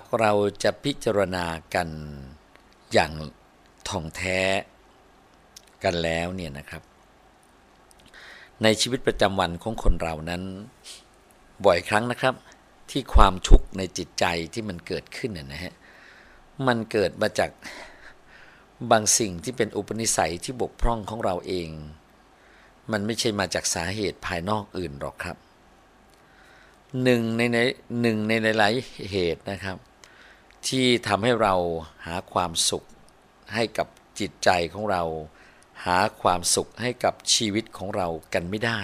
เราจะพิจารณากันอย่างท่องแท้กันแล้วเนี่ยนะครับในชีวิตประจำวันของคนเรานั้นบ่อยครั้งนะครับที่ความทุกข์ในจิตใจที่มันเกิดขึ้นนะฮะมันเกิดมาจากบางสิ่งที่เป็นอุปนิสัยที่บกพร่องของเราเองมันไม่ใช่มาจากสาเหตุภายนอกอื่นหรอกครับหนึ่งในหลายๆเหตุนะครับที่ทำให้เราหาความสุขให้กับจิตใจของเราหาความสุขให้กับชีวิตของเรากันไม่ได้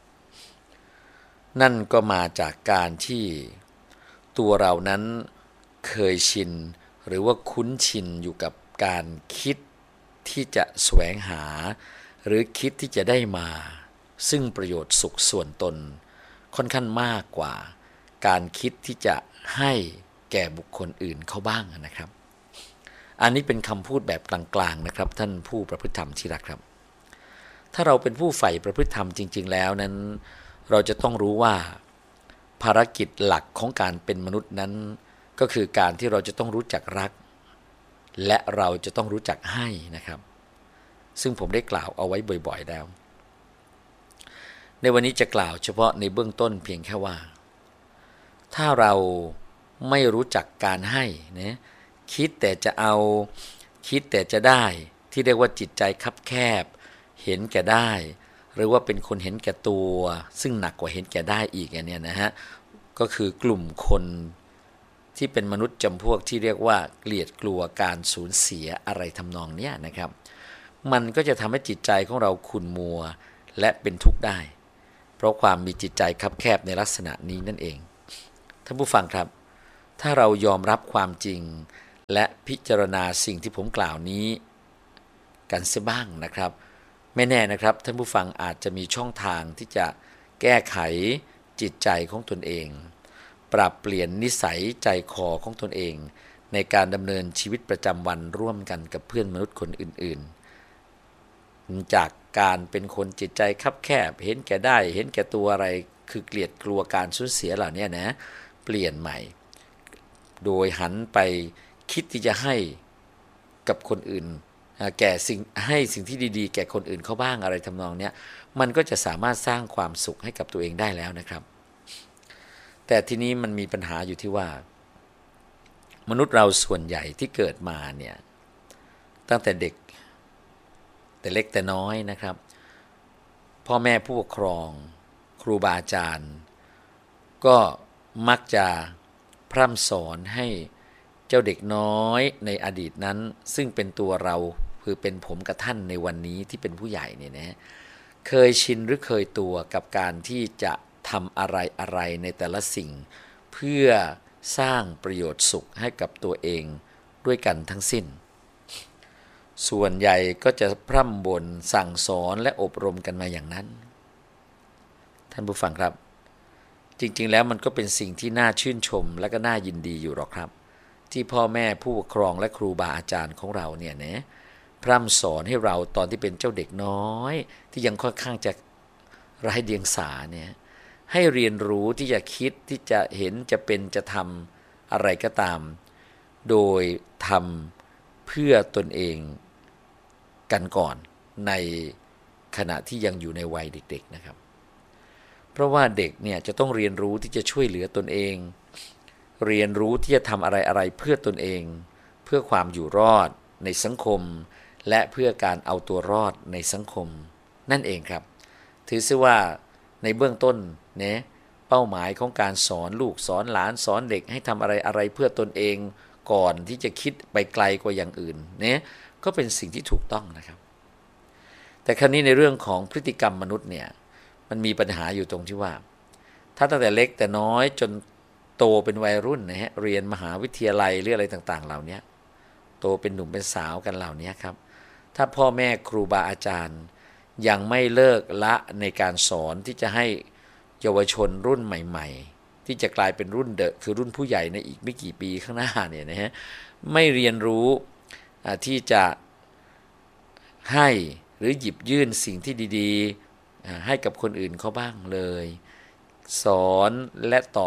นั่นก็มาจากการที่ตัวเรานั้นเคยชินหรือว่าคุ้นชินอยู่กับการคิดที่จะแสวงหาหรือคิดที่จะได้มาซึ่งประโยชน์สุขส่วนตนค่อนข้างมากกว่าการคิดที่จะให้แก่บุคคลอื่นเขาบ้างนะครับอันนี้เป็นคำพูดแบบกลางๆนะครับท่านผู้ประพฤติธรรมที่รักครับถ้าเราเป็นผู้ใฝ่ประพฤติธรรมจริงๆแล้วนั้นเราจะต้องรู้ว่าภารกิจหลักของการเป็นมนุษย์นั้นก็คือการที่เราจะต้องรู้จักรักและเราจะต้องรู้จักให้นะครับซึ่งผมได้กล่าวเอาไว้บ่อยๆแล้วในวันนี้จะกล่าวเฉพาะในเบื้องต้นเพียงแค่ว่าถ้าเราไม่รู้จักการให้นะคิดแต่จะเอาคิดแต่จะได้ที่เรียกว่าจิตใจคับแคบเห็นแก่ได้หรือว่าเป็นคนเห็นแก่ตัวซึ่งหนักกว่าเห็นแก่ได้อีกอันนี้นะฮะก็คือกลุ่มคนที่เป็นมนุษย์จำพวกที่เรียกว่าเกลียดกลัวการสูญเสียอะไรทำนองเนี้ยนะครับมันก็จะทำให้จิตใจของเราขุ่นมัวและเป็นทุกข์ได้เพราะความมีจิตใจคับแคบในลักษณะนี้นั่นเองท่านผู้ฟังครับถ้าเรายอมรับความจริงและพิจารณาสิ่งที่ผมกล่าวนี้กันเสียบ้างนะครับไม่แน่นะครับท่านผู้ฟังอาจจะมีช่องทางที่จะแก้ไขจิตใจของตนเองปรับเปลี่ยนนิสัยใจคอของตนเองในการดำเนินชีวิตประจำวันร่วมกันกับเพื่อนมนุษย์คนอื่นๆจากการเป็นคนจิตใจคับแคบเห็นแก่ได้เห็นแก่ตัวอะไรคือเกลียดกลัวการสูญเสียเหล่านี้นะเปลี่ยนใหม่โดยหันไปคิดที่จะให้กับคนอื่นแก่สิ่งให้สิ่งที่ดีๆแก่คนอื่นเขาบ้างอะไรทำนองเนี้ยมันก็จะสามารถสร้างความสุขให้กับตัวเองได้แล้วนะครับแต่ทีนี้มันมีปัญหาอยู่ที่ว่ามนุษย์เราส่วนใหญ่ที่เกิดมาเนี่ยตั้งแต่เด็กแต่เล็กแต่น้อยนะครับพ่อแม่ผู้ปกครองครูบาอาจารย์ก็มักจะพร่ำสอนให้เจ้าเด็กน้อยในอดีตนั้นซึ่งเป็นตัวเราคือเป็นผมกับท่านในวันนี้ที่เป็นผู้ใหญ่เนี่ยนะเคยชินหรือเคยตัวกับการที่จะทำอะไรในแต่ละสิ่งเพื่อสร้างประโยชน์สุขให้กับตัวเองด้วยกันทั้งสิ้นส่วนใหญ่ก็จะพร่ำบ่นสั่งสอนและอบรมกันมาอย่างนั้นท่านผู้ฟังครับจริงๆแล้วมันก็เป็นสิ่งที่น่าชื่นชมและก็น่ายินดีอยู่หรอกครับที่พ่อแม่ผู้ปกครองและครูบาอาจารย์ของเราเนี่ยนะพร่ำสอนให้เราตอนที่เป็นเจ้าเด็กน้อยที่ยังค่อนข้างจะไร้เดียงสาเนี่ยให้เรียนรู้ที่จะคิดที่จะเห็นจะเป็นจะทำอะไรก็ตามโดยทำเพื่อตนเองกันก่อนในขณะที่ยังอยู่ในวัยเด็กๆนะครับเพราะว่าเด็กเนี่ยจะต้องเรียนรู้ที่จะช่วยเหลือตนเองเรียนรู้ที่จะทำอะไรเพื่อตนเองเพื่อความอยู่รอดในสังคมและเพื่อการเอาตัวรอดในสังคมนั่นเองครับถือซะว่าในเบื้องต้นเนี่ยเป้าหมายของการสอนลูกสอนหลานสอนเด็กให้ทำอะไรเพื่อตนเองก่อนที่จะคิดไปไกลกว่าอย่างอื่นเนี่ยก็เป็นสิ่งที่ถูกต้องนะครับแต่คราวนี้ในเรื่องของพฤติกรรมมนุษย์เนี่ยมันมีปัญหาอยู่ตรงที่ว่าถ้าตั้งแต่เล็กแต่น้อยจนโตเป็นวัยรุ่นนะฮะเรียนมหาวิทยาลัยหรืออะไรต่างๆเหล่านี้โตเป็นหนุ่มเป็นสาวกันเหล่านี้ครับถ้าพ่อแม่ครูบาอาจารย์ยังไม่เลิกละในการสอนที่จะให้เยาวชนรุ่นใหม่ๆที่จะกลายเป็นรุ่นเดอะคือรุ่นผู้ใหญ่ในอีกไม่กี่ปีข้างหน้าเนี่ยนะฮะไม่เรียนรู้ที่จะให้หรือหยิบยื่นสิ่งที่ดีๆให้กับคนอื่นเขาบ้างเลยสอนและตอก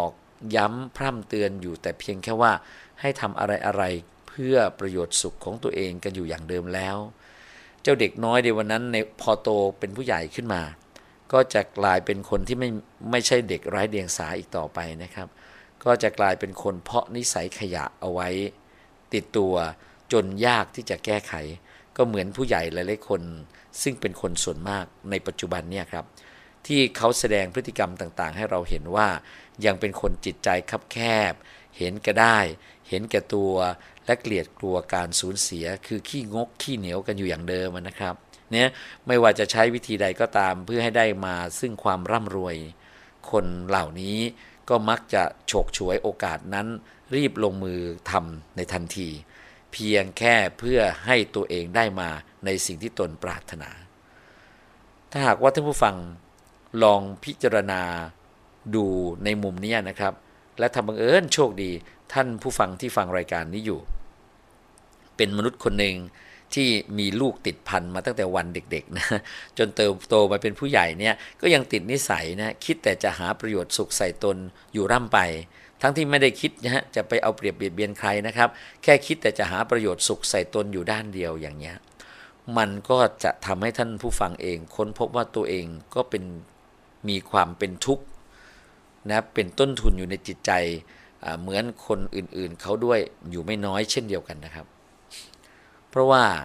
ย้ำพร่ำเตือนอยู่แต่เพียงแค่ว่าให้ทำอะไรเพื่อประโยชน์สุขของตัวเองกันอยู่อย่างเดิมแล้วเจ้าเด็กน้อยในวันนั้นในพอโตเป็นผู้ใหญ่ขึ้นมาก็จะกลายเป็นคนที่ไม่ใช่เด็กไร้เดียงสาอีกต่อไปนะครับก็จะกลายเป็นคนเพาะนิสัยขยะเอาไว้ติดตัวจนยากที่จะแก้ไขก็เหมือนผู้ใหญ่หลายๆคนซึ่งเป็นคนส่วนมากในปัจจุบันเนี่ยครับที่เขาแสดงพฤติกรรมต่างๆให้เราเห็นว่ายังเป็นคนจิตใจคับแคบเห็นแก่ได้เห็นแก่ตัวและเกลียดกลัวการสูญเสียคือขี้งกขี้เหนียวกันอยู่อย่างเดิมนะครับเนี่ยไม่ว่าจะใช้วิธีใดก็ตามเพื่อให้ได้มาซึ่งความร่ำรวยคนเหล่านี้ก็มักจะฉกฉวยโอกาสนั้นรีบลงมือทำในทันทีเพียงแค่เพื่อให้ตัวเองได้มาในสิ่งที่ตนปรารถนาถ้าหากว่าท่านผู้ฟังลองพิจารณาดูในมุมนี้นะครับและถ้าบังเอิญโชคดีท่านผู้ฟังที่ฟังรายการนี้อยู่เป็นมนุษย์คนหนึ่งที่มีลูกติดพันมาตั้งแต่วันเด็กๆนะจนเติบโตมาเป็นผู้ใหญ่เนี่ยก็ยังติดนิสัยนะคิดแต่จะหาประโยชน์สุขใส่ตนอยู่ร่ำไปทั้งที่ไม่ได้คิดนะฮะจะไปเอาเปรียบเบียดเบียนใครนะครับแค่คิดแต่จะหาประโยชน์สุขใส่ตนอยู่ด้านเดียวอย่างเงี้ยมันก็จะทำให้ท่านผู้ฟังเองค้นพบว่าตัวเองก็มีความเป็นทุกข์นะเป็นต้นทุนอยู่ในจิตใจเหมือนคนอื่นๆเขาด้วยอยู่ไม่น้อยเช่นเดียวกันนะครับเพราะว่า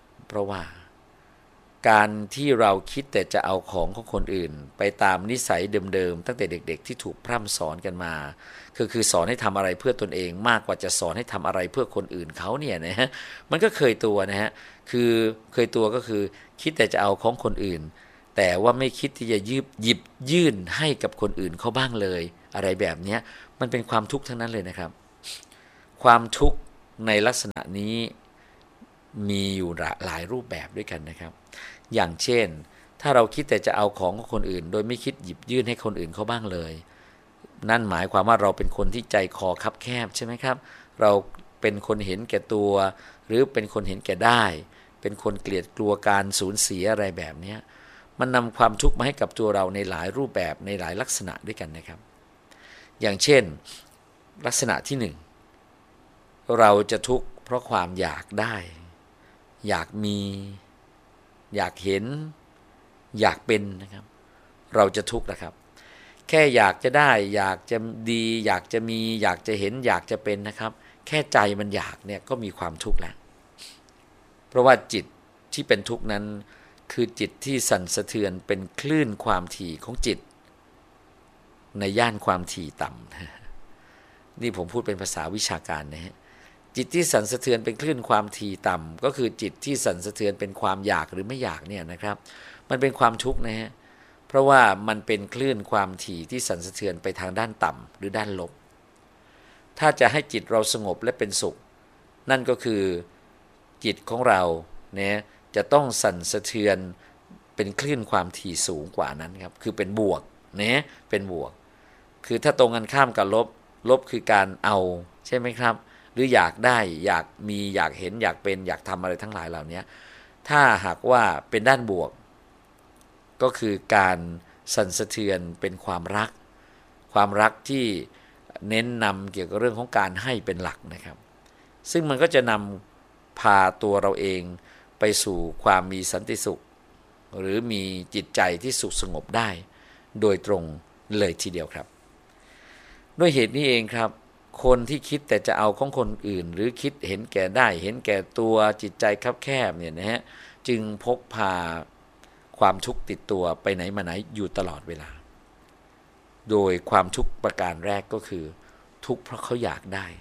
การที่เราคิดแต่จะเอาของคนอื่นไปตามนิสัยเดิมๆตั้งแต่เด็กๆที่ถูกพร่ำสอนกันมาคือสอนให้ทำอะไรเพื่อตนเองมากกว่าจะสอนให้ทำอะไรเพื่อคนอื่นเขาเนี่ยนะฮะมันก็เคยตัวนะฮะคือเคยตัวก็คือคิดแต่จะเอาของคนอื่นแต่ว่าไม่คิดที่จะหยิบยื่นให้กับคนอื่นเขาบ้างเลยอะไรแบบนี้มันเป็นความทุกข์ทั้งนั้นเลยนะครับความทุกข์ในลักษณะนี้มีอยู่หลายรูปแบบด้วยกันนะครับอย่างเช่นถ้าเราคิดแต่จะเอาของของคนอื่นโดยไม่คิดหยิบยื่นให้คนอื่นเขาบ้างเลยนั่นหมายความว่าเราเป็นคนที่ใจคอคับแคบใช่ไหมครับเราเป็นคนเห็นแก่ตัวหรือเป็นคนเห็นแก่ได้เป็นคนเกลียดกลัวการสูญเสียอะไรแบบนี้มันนำความทุกข์มาให้กับตัวเราในหลายรูปแบบในหลายลักษณะด้วยกันนะครับอย่างเช่นลักษณะที่หนึ่งเราจะทุกข์เพราะความอยากได้อยากมีอยากเห็นอยากเป็นนะครับเราจะทุกข์นะครับแค่อยากจะได้อยากจะดีอยากจะมีอยากจะเห็นอยากจะเป็นนะครับแค่ใจมันอยากเนี่ยก็มีความทุกข์แล้วเพราะว่าจิตที่เป็นทุกข์นั้นคือจิตที่สั่นสะเทือนเป็นคลื่นความถี่ของจิตในย่านความถี่ต่ำนี่ผมพูดเป็นภาษาวิชาการนะฮะจิตที่สั่นสะเทือนเป็นคลื่นความถี่ต่ำก็คือจิตที่สั่นสะเทือนเป็นความอยากหรือไม่อยากเนี่ยนะครับมันเป็นความทุกข์นะฮะเพราะว่ามันเป็นคลื่นความถี่ที่สั่นสะเทือนไปทางด้านต่ำหรือด้านลบถ้าจะให้จิตเราสงบและเป็นสุขนั่นก็คือจิตของเราเนี่ยจะต้องสั่นสะเทือนเป็นคลื่นความถี่สูงกว่านั้นครับคือเป็นบวกเนี่ยเป็นบวกคือถ้าตรงกันข้ามกับลบคือการเอาใช่ไหมครับหรืออยากได้อยากมีอยากเห็นอยากเป็นอยากทำอะไรทั้งหลายเหล่านี้ถ้าหากว่าเป็นด้านบวกก็คือการสั่นสะเทือนเป็นความรักที่เน้นนำเกี่ยวกับเรื่องของการให้เป็นหลักนะครับซึ่งมันก็จะนำพาตัวเราเองไปสู่ความมีสันติสุขหรือมีจิตใจที่สุขสงบได้โดยตรงเลยทีเดียวครับด้วยเหตุนี้เองครับคนที่คิดแต่จะเอาของคนอื่นหรือคิดเห็นแก่ได้เห็นแก่ตัวจิตใจคับแคบเนี่ยนะฮะจึงพกพาความทุกข์ติดตัวไปไหนมาไหนอยู่ตลอดเวลาโดยความทุกข์ประการแรกก็คือทุกข์เพราะเขาอยากได้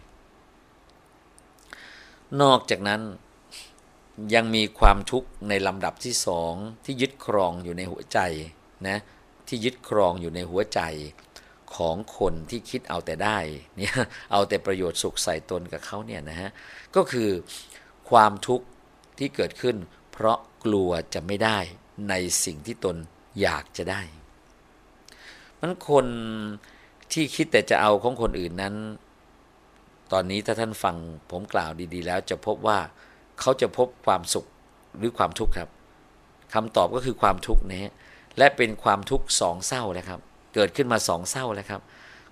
นอกจากนั้นยังมีความทุกข์ในลำดับที่สองที่ยึดครองอยู่ในหัวใจนะที่ยึดครองอยู่ในหัวใจของคนที่คิดเอาแต่ได้เนี่ยเอาแต่ประโยชน์สุขใส่ตนกับเขาเนี่ยนะฮะก็คือความทุกข์ที่เกิดขึ้นเพราะกลัวจะไม่ได้ในสิ่งที่ตนอยากจะได้มันคนที่คิดแต่จะเอาของคนอื่นนั้นตอนนี้ถ้าท่านฟังผมกล่าวดีๆแล้วจะพบว่าเขาจะพบความสุขหรือความทุกข์ครับคำตอบก็คือความทุกข์นะฮะและเป็นความทุกข์สองเศร้าแล้วครับเกิดขึ้นมาสองเศร้าแล้วครับ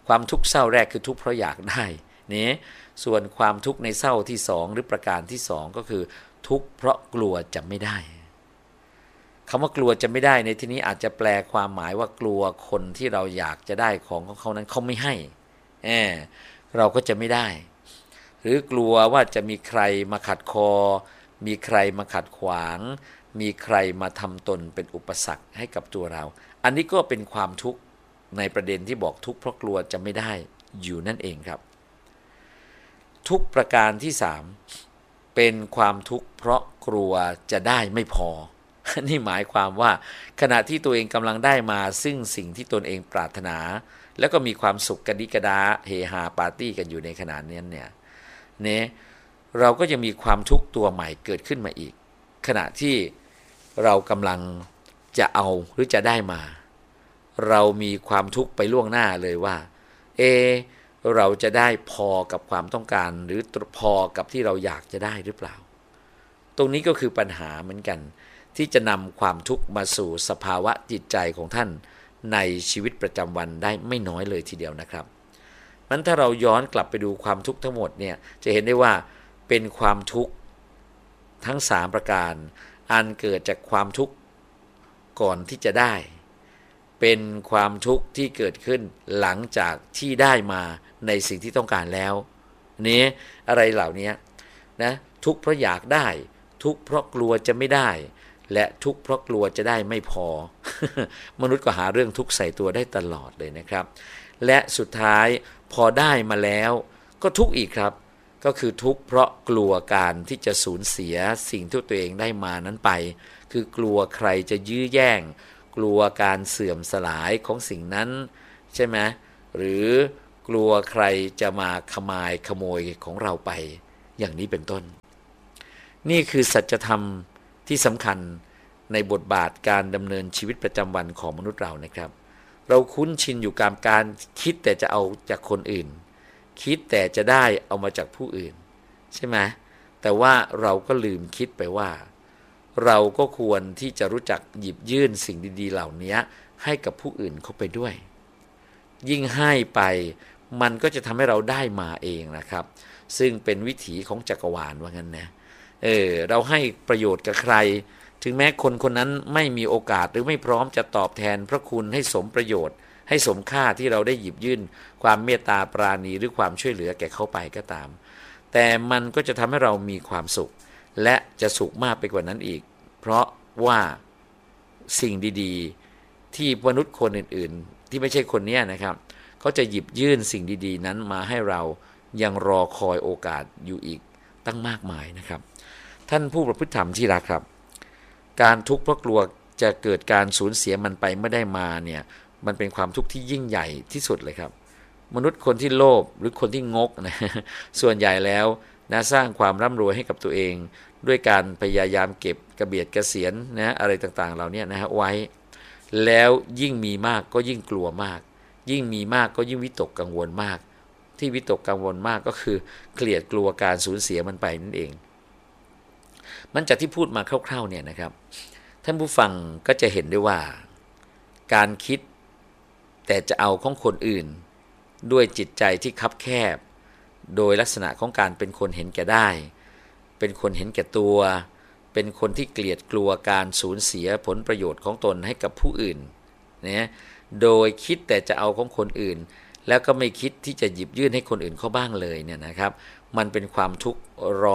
ความทุกข์เศร้าแรกคือทุกข์เพราะอยากได้นี่ส่วนความทุกข์ในเศร้าที่สองหรือประการที่สองก็คือทุกข์เพราะกลัวจะไม่ได้คำว่ากลัวจะไม่ได้ในที่นี้อาจจะแปลความหมายว่ากลัวคนที่เราอยากจะได้ของเขานั้นเขาไม่ให้เราก็จะไม่ได้หรือกลัวว่าจะมีใครมาขัดคอมีใครมาขัดขวางมีใครมาทำตนเป็นอุปสรรคให้กับตัวเราอันนี้ก็เป็นความทุกข์ในประเด็นที่บอกทุกข์เพราะกลัวจะไม่ได้อยู่นั่นเองครับทุกข์ประการที่สามเป็นความทุกข์เพราะกลัวจะได้ไม่พอนี่หมายความว่าขณะที่ตัวเองกำลังได้มาซึ่งสิ่งที่ตนเองปรารถนาแล้วก็มีความสุขกระดิกระดาเฮฮาปาร์ตี้กันอยู่ในขณะนี้เนี่ยเราก็จะมีความทุกข์ตัวใหม่เกิดขึ้นมาอีกขณะที่เรากำลังจะเอาหรือจะได้มาเรามีความทุกข์ไปล่วงหน้าเลยว่าเราจะได้พอกับความต้องการหรือพอกับที่เราอยากจะได้หรือเปล่าตรงนี้ก็คือปัญหาเหมือนกันที่จะนำความทุกข์มาสู่สภาวะจิตใจของท่านในชีวิตประจำวันได้ไม่น้อยเลยทีเดียวนะครับงั้นถ้าเราย้อนกลับไปดูความทุกข์ทั้งหมดเนี่ยจะเห็นได้ว่าเป็นความทุกข์ทั้ง3ประการอันเกิดจากความทุกข์ก่อนที่จะได้เป็นความทุกข์ที่เกิดขึ้นหลังจากที่ได้มาในสิ่งที่ต้องการแล้วนี้อะไรเหล่านี้นะทุกข์เพราะอยากได้ทุกข์เพราะกลัวจะไม่ได้และทุกข์เพราะกลัวจะได้ไม่พอ มนุษย์ก็หาเรื่องทุกข์ใส่ตัวได้ตลอดเลยนะครับและสุดท้ายพอได้มาแล้วก็ทุกข์อีกครับก็คือทุกข์เพราะกลัวการที่จะสูญเสียสิ่งที่ตัวเองได้มานั้นไปคือกลัวใครจะยื้อแย่งกลัวการเสื่อมสลายของสิ่งนั้นใช่ไหมหรือกลัวใครจะมาขโมยของเราไปอย่างนี้เป็นต้นนี่คือสัจธรรมที่สำคัญในบทบาทการดำเนินชีวิตประจำวันของมนุษย์เรานะครับเราคุ้นชินอยู่กับการคิดแต่จะเอาจากคนอื่นคิดแต่จะได้เอามาจากผู้อื่นใช่ไหมแต่ว่าเราก็ลืมคิดไปว่าเราก็ควรที่จะรู้จักหยิบยื่นสิ่งดีๆเหล่านี้ให้กับผู้อื่นเข้าไปด้วยยิ่งให้ไปมันก็จะทำให้เราได้มาเองนะครับซึ่งเป็นวิถีของจักรวาลว่างั้นนะเราให้ประโยชน์กับใครถึงแม้คนคนนั้นไม่มีโอกาสหรือไม่พร้อมจะตอบแทนพระคุณให้สมประโยชน์ให้สมค่าที่เราได้หยิบยื่นความเมตตาปราณีหรือความช่วยเหลือแก่เขาไปก็ตามแต่มันก็จะทำให้เรามีความสุขและจะสุขมากไปกว่านั้นอีกเพราะว่าสิ่งดีๆที่มนุษย์คนอื่นๆที่ไม่ใช่คนนี้นะครับเขาจะหยิบยื่นสิ่งดีๆนั้นมาให้เรายังรอคอยโอกาสอยู่อีกตั้งมากมายนะครับท่านผู้ประพฤติธรรมที่รักครับการทุกข์เพราะกลัวจะเกิดการสูญเสียมันไปไม่ได้มาเนี่ยมันเป็นความทุกข์ที่ยิ่งใหญ่ที่สุดเลยครับมนุษย์คนที่โลภหรือคนที่งกนะส่วนใหญ่แล้วนะสร้างความร่ำรวยให้กับตัวเองด้วยการพยายามเก็บกระเบียดกระเสียนนะอะไรต่างๆเหล่านี้นะฮะไว้แล้วยิ่งมีมากก็ยิ่งกลัวมากยิ่งมีมากก็ยิ่งวิตกกังวลมากที่วิตกกังวลมากก็คือเกลียดกลัวการสูญเสียมันไปนั่นเองมันจากที่พูดมาคร่าวๆเนี่ยนะครับท่านผู้ฟังก็จะเห็นได้ว่าการคิดแต่จะเอาของคนอื่นด้วยจิตใจที่คับแคบโดยลักษณะของการเป็นคนเห็นแก่ได้เป็นคนเห็นแก่ตัวเป็นคนที่เกลียดกลัวการสูญเสียผลประโยชน์ของตนให้กับผู้อื่นนะโดยคิดแต่จะเอาของคนอื่นแล้วก็ไม่คิดที่จะหยิบยื่นให้คนอื่นเขาบ้างเลยเนี่ยนะครับมันเป็นความทุกข์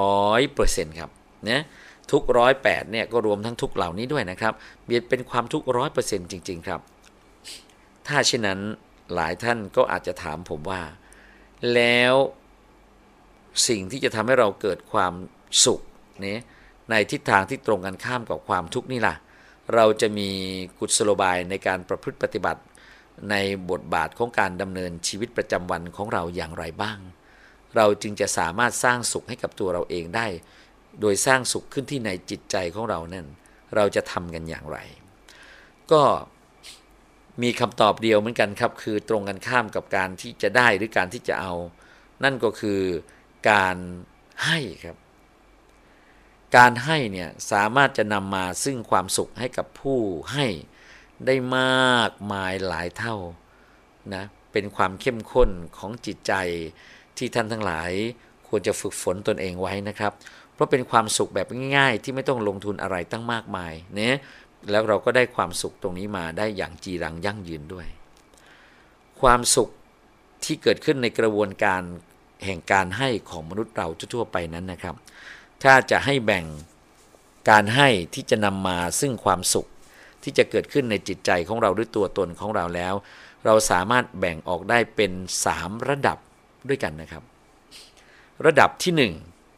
100%ครับนะทุก108เนี่ยก็รวมทั้งทุกเหล่านี้ด้วยนะครับเป็นความทุกข์100%จริงๆครับถ้าเช่นนั้นหลายท่านก็อาจจะถามผมว่าแล้วสิ่งที่จะทำให้เราเกิดความสุขนี้ในทิศทางที่ตรงกันข้ามกับความทุกข์นี่ล่ะเราจะมีกุศโลบายในการประพฤติปฏิบัติในบทบาทของการดำเนินชีวิตประจำวันของเราอย่างไรบ้างเราจึงจะสามารถสร้างสุขให้กับตัวเราเองได้โดยสร้างสุขขึ้นที่ในจิตใจของเรานั่นเราจะทำกันอย่างไรก็มีคำตอบเดียวเหมือนกันครับคือตรงกันข้ามกับการที่จะได้หรือการที่จะเอานั่นก็คือการให้ครับการให้เนี่ยสามารถจะนำมาซึ่งความสุขให้กับผู้ให้ได้มากมายหลายเท่านะเป็นความเข้มข้นของจิตใจที่ท่านทั้งหลายควรจะฝึกฝนตนเองไว้นะครับเพราะเป็นความสุขแบบง่ายๆที่ไม่ต้องลงทุนอะไรตั้งมากมายเนี่ยแล้วเราก็ได้ความสุขตรงนี้มาได้อย่างจีรังยั่งยืนด้วยความสุขที่เกิดขึ้นในกระบวนการแห่งการให้ของมนุษย์เราทั่วไปนั้นนะครับถ้าจะให้แบ่งการให้ที่จะนำมาซึ่งความสุขที่จะเกิดขึ้นในจิตใจของเราหรือตัวตนของเราแล้วเราสามารถแบ่งออกได้เป็น3ระดับด้วยกันนะครับระดับที่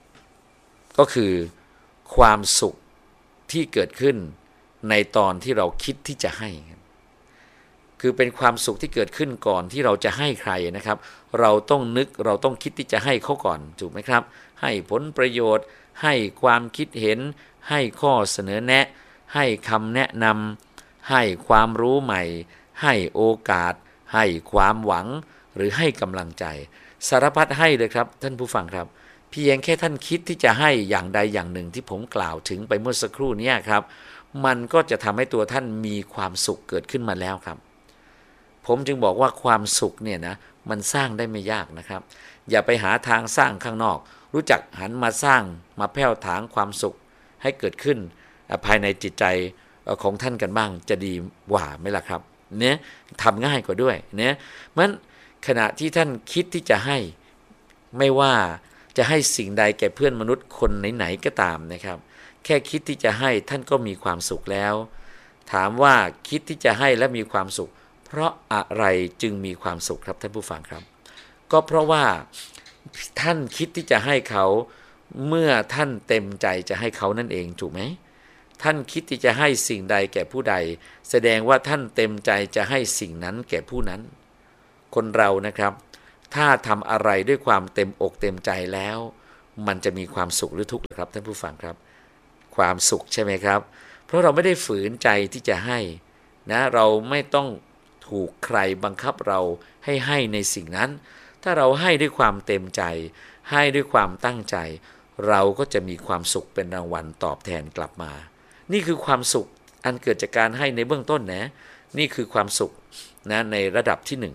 1ก็คือความสุขที่เกิดขึ้นในตอนที่เราคิดที่จะให้คือเป็นความสุขที่เกิดขึ้นก่อนที่เราจะให้ใครนะครับเราต้องนึกเราต้องคิดที่จะให้เขาก่อนถูกไหมครับให้ผลประโยชน์ให้ความคิดเห็นให้ข้อเสนอแนะให้คำแนะนำให้ความรู้ใหม่ให้โอกาสให้ความหวังหรือให้กำลังใจสารพัดให้เลยครับท่านผู้ฟังครับเพียงแค่ท่านคิดที่จะให้อย่างใดอย่างหนึ่งที่ผมกล่าวถึงไปเมื่อสักครู่นี้ครับมันก็จะทำให้ตัวท่านมีความสุขเกิดขึ้นมาแล้วครับผมจึงบอกว่าความสุขเนี่ยนะมันสร้างได้ไม่ยากนะครับอย่าไปหาทางสร้างข้างนอกรู้จักหันมาสร้างมาแผ่วถางความสุขให้เกิดขึ้นภายในจิตใจของท่านกันบ้างจะดีกว่าไหมล่ะครับเนี่ยทำง่ายกว่าด้วยเนี่ยมันขณะที่ท่านคิดที่จะให้ไม่ว่าจะให้สิ่งใดแก่เพื่อนมนุษย์คนไหนๆก็ตามนะครับแค่คิดที่จะให้ท่านก็มีความสุขแล้วถามว่าคิดที่จะให้และมีความสุขเพราะอะไรจึงมีความสุขครับท่านผู้ฟังครับก็เพราะว่าท่านคิดที่จะให้เขาเมื่อท่านเต็มใจจะให้เขานั่นเองถูกไหมท่านคิดที่จะให้สิ่งใดแก่ผู้ใดแสดงว่าท่านเต็มใจจะให้สิ่งนั้นแก่ผู้นั้นคนเรานะครับถ้าทำอะไรด้วยความเต็มอกเต็มใจแล้วมันจะมีความสุขหรือทุกข์ครับท่านผู้ฟังครับความสุขใช่ไหมครับเพราะเราไม่ได้ฝืนใจที่จะให้นะเราไม่ต้องถูกใครบังคับเราให้ในสิ่งนั้นถ้าเราให้ด้วยความเต็มใจให้ด้วยความตั้งใจเราก็จะมีความสุขเป็นรางวัลตอบแทนกลับมานี่คือความสุขอันเกิดจากการให้ในเบื้องต้นนะนี่คือความสุขนะในระดับที่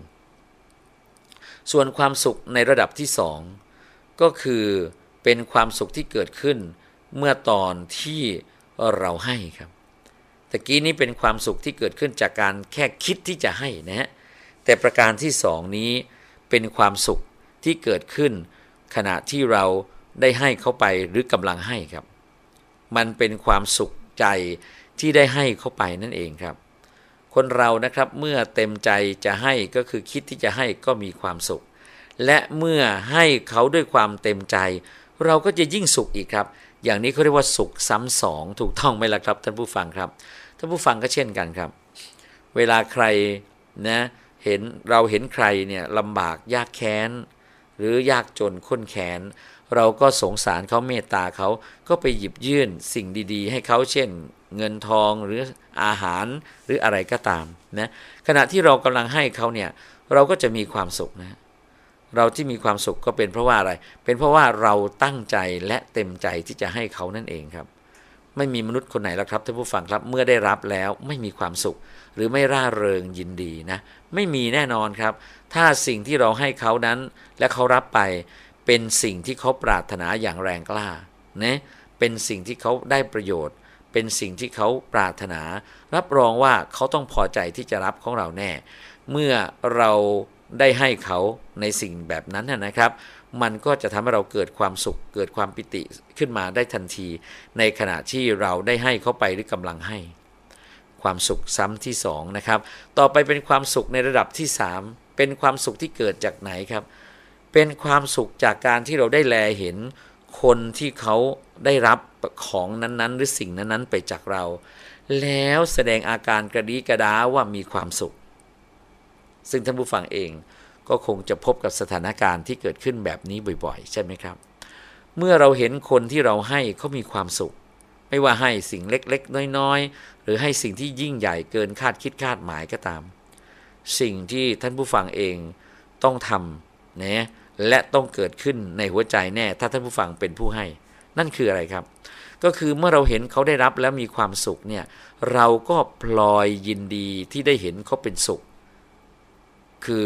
1ส่วนความสุขในระดับที่2ก็คือเป็นความสุขที่เกิดขึ้นเมื่อตอนที่เราให้ครับตะกี้นี้เป็นความสุขที่เกิดขึ้นจากการแค่คิดที่จะให้นะฮะแต่ประการที่2นี้เป็นความสุขที่เกิดขึ้นขณะที่เราได้ให้เขาไปหรือกำลังให้ครับมันเป็นความสุขใจที่ได้ให้เขาไปนั่นเองครับคนเรานะครับเมื่อเต็มใจจะให้ก็คือคิดที่จะให้ก็มีความสุขและเมื่อให้เขาด้วยความเต็มใจเราก็จะยิ่งสุขอีกครับอย่างนี้เขาเรียกว่าสุขซ้ำสองถูกต้องไหมล่ะครับท่านผู้ฟังครับท่านผู้ฟังก็เช่นกันครับเวลาใครนะเราเห็นใครเนี่ยลำบากยากแค้นหรือยากจนข้นแค้นเราก็สงสารเขาเมตตาเขาก็ไปหยิบยื่นสิ่งดีๆให้เขาเช่นเงินทองหรืออาหารหรืออะไรก็ตามนะขณะที่เรากำลังให้เขาเนี่ยเราก็จะมีความสุขนะเราที่มีความสุขก็เป็นเพราะว่าอะไรเป็นเพราะว่าเราตั้งใจและเต็มใจที่จะให้เขานั่นเองครับไม่มีมนุษย์คนไหนหรอกครับท่านผู้ฟังครับเมื่อได้รับแล้วไม่มีความสุขหรือไม่ร่าเริงยินดีนะไม่มีแน่นอนครับถ้าสิ่งที่เราให้เขานั้นและเขารับไปเป็นสิ่งที่เขาปรารถนาอย่างแรงกล้านะเป็นสิ่งที่เขาได้ประโยชน์เป็นสิ่งที่เขาปรารถนารับรองว่าเขาต้องพอใจที่จะรับของเราแน่เมื่อเราได้ให้เขาในสิ่งแบบนั้นนะครับมันก็จะทำให้เราเกิดความสุขเกิดความปิติขึ้นมาได้ทันทีในขณะที่เราได้ให้เขาไปหรือกำลังให้ความสุขซ้ำที่2นะครับต่อไปเป็นความสุขในระดับที่3เป็นความสุขที่เกิดจากไหนครับเป็นความสุขจากการที่เราได้แลเห็นคนที่เขาได้รับของนั้นๆหรือสิ่งนั้นๆไปจากเราแล้วแสดงอาการกระดีกระดาว่ามีความสุขซึ่งท่านผู้ฟังเองก็คงจะพบกับสถานการณ์ที่เกิดขึ้นแบบนี้บ่อยๆใช่ไหมครับเมื่อเราเห็นคนที่เราให้เขามีความสุขไม่ว่าให้สิ่งเล็กๆน้อยๆหรือให้สิ่งที่ยิ่งใหญ่เกินคาดคิดคาดหมายก็ตามสิ่งที่ท่านผู้ฟังเองต้องทำนะและต้องเกิดขึ้นในหัวใจแน่ถ้าท่านผู้ฟังเป็นผู้ให้นั่นคืออะไรครับก็คือเมื่อเราเห็นเขาได้รับแล้วมีความสุขเนี่ยเราก็พลอยยินดีที่ได้เห็นเขาเป็นสุขคือ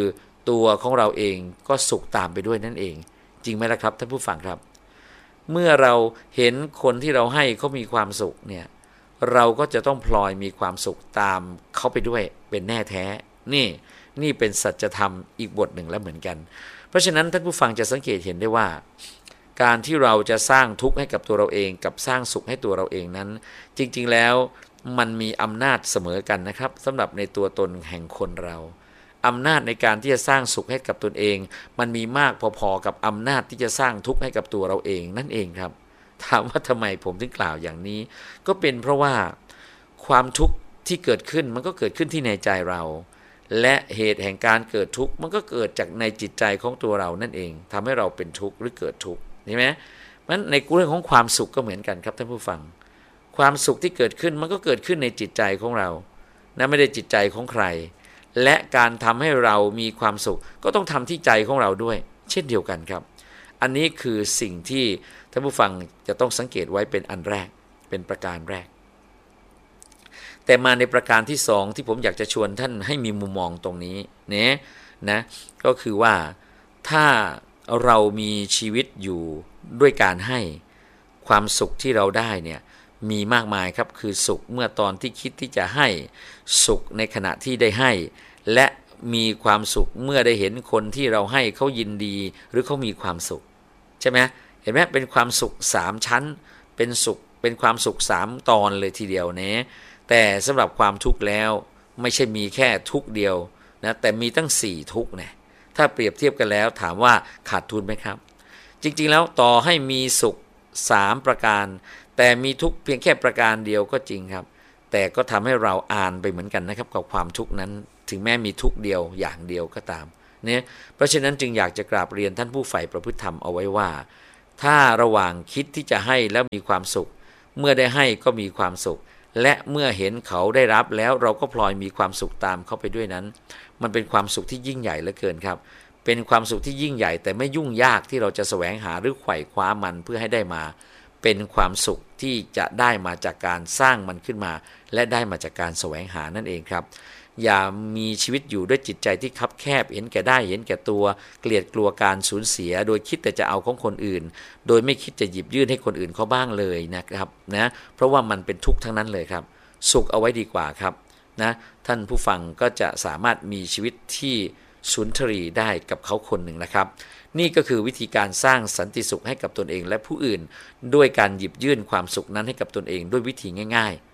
ตัวของเราเองก็สุขตามไปด้วยนั่นเองจริงไหมล่ะครับท่านผู้ฟังครับเมื่อเราเห็นคนที่เราให้เขามีความสุขเนี่ยเราก็จะต้องพลอยมีความสุขตามเขาไปด้วยเป็นแน่แท้นี่เป็นสัจธรรมอีกบทหนึ่งแล้วเหมือนกันเพราะฉะนั้นท่านผู้ฟังจะสังเกตเห็นได้ว่าการที่เราจะสร้างทุกข์ให้กับตัวเราเองกับสร้างสุขให้ตัวเราเองนั้นจริงๆแล้วมันมีอำนาจเสมอกันนะครับสำหรับในตัวตนแห่งคนเราอำนาจในการที่จะสร้างสุขให้กับตนเองมันมีมากพอๆกับอำนาจที่จะสร้างทุกข์ให้กับตัวเราเองนั่นเองครับถามว่าทำไมผมถึงกล่าวอย่างนี้ก็เป็นเพราะว่าความทุกข์ที่เกิดขึ้นมันก็เกิดขึ้นที่ในใจเราและเหตุแห่งการเกิดทุกข์มันก็เกิดจากในจิตใจของตัวเรานั่นเองทำให้เราเป็นทุกข์หรือเกิดทุกข์ใช่ไหมมันในเรื่องของความสุขก็เหมือนกันครับท่านผู้ฟังความสุขที่เกิดขึ้นมันก็เกิดขึ้นในจิตใจของเรานะไม่ได้จิตใจของใครและการทำให้เรามีความสุขก็ต้องทำที่ใจของเราด้วยเช่นเดียวกันครับอันนี้คือสิ่งที่ท่านผู้ฟังจะต้องสังเกตไว้เป็นอันแรกเป็นประการแรกแต่มาในประการที่สองที่ผมอยากจะชวนท่านให้มีมุมมองตรงนี้นะก็คือว่าถ้าเรามีชีวิตอยู่ด้วยการให้ความสุขที่เราได้เนี่ยมีมากมายครับคือสุขเมื่อตอนที่คิดที่จะให้สุขในขณะที่ได้ให้และมีความสุขเมื่อได้เห็นคนที่เราให้เขายินดีหรือเขามีความสุขใช่ไหมเห็นไหมเป็นความสุข3ชั้นเป็นความสุข3ตอนเลยทีเดียวนะแต่สำหรับความทุกข์แล้วไม่ใช่มีแค่ทุกข์เดียวนะแต่มีตั้ง4ทุกข์นะถ้าเปรียบเทียบกันแล้วถามว่าขาดทุนไหมครับจริงๆแล้วต่อให้มีสุข3ประการแต่มีทุกข์เพียงแค่ประการเดียวก็จริงครับแต่ก็ทำให้เราอ่านไปเหมือนกันนะครับกับความทุกข์นั้นถึงแม้มีทุกข์เดียวอย่างเดียวก็ตามเนี่ยเพราะฉะนั้นจึงอยากจะกราบเรียนท่านผู้ใฝ่ประพฤติธรรมเอาไว้ว่าถ้าระหว่างคิดที่จะให้แล้วมีความสุขเมื่อได้ให้ก็มีความสุขและเมื่อเห็นเขาได้รับแล้วเราก็พลอยมีความสุขตามเขาไปด้วยนั้นมันเป็นความสุขที่ยิ่งใหญ่เหลือเกินครับเป็นความสุขที่ยิ่งใหญ่แต่ไม่ยุ่งยากที่เราจะแสวงหาหรือไขว่คว้ามันเพื่อให้ได้มาเป็นความสุขที่จะได้มาจากการสร้างมันขึ้นมาและได้มาจากการแสวงหานั่นเองครับอย่ามีชีวิตอยู่ด้วยจิตใจที่คับแคบเห็นแก่ได้เห็นแก่ตัวเกลียดกลัวการสูญเสียโดยคิดแต่จะเอาของคนอื่นโดยไม่คิดจะหยิบยื่นให้คนอื่นเขาบ้างเลยนะครับนะเพราะว่ามันเป็นทุกข์ทั้งนั้นเลยครับสุขเอาไว้ดีกว่าครับนะท่านผู้ฟังก็จะสามารถมีชีวิตที่สุนทรีได้กับเขาคนหนึ่งนะครับนี่ก็คือวิธีการสร้างสันติสุขให้กับตนเองและผู้อื่นด้วยการหยิบยื่นความสุขนั้นให้กับตนเองด้วยวิธีง่าย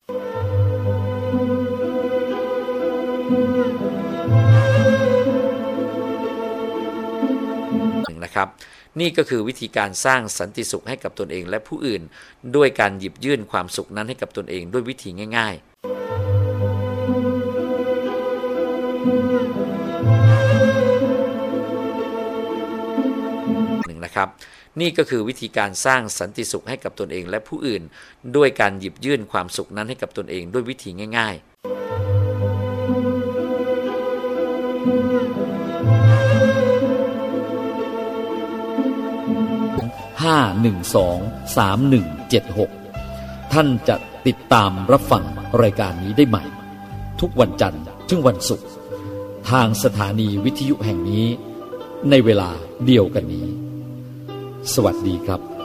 ๆนะครับนี่ก็คือวิธีการสร้างสันติสุขให้กับตนเองและผู้อื่นด้วยการหยิบยื่นความสุขนั้นให้กับตนเองด้วยวิธีง่ายๆนะครับนี่ก็คือวิธีการสร้างสันติสุขให้กับตนเองและผู้อื่นด้วยการหยิบยื่นความสุขนั้นให้กับตนเองด้วยวิธีง่าย 5123176ท่านจะติดตามรับฟังรายการนี้ได้ใหม่ทุกวันจันทร์ถึงวันศุกร์ทางสถานีวิทยุแห่งนี้ในเวลาเดียวกันนี้สวัสดีครับ